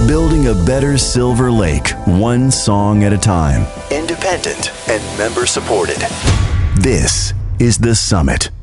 Building a better Silver Lake, one song at a time. Independent and member supported. This is The Summit.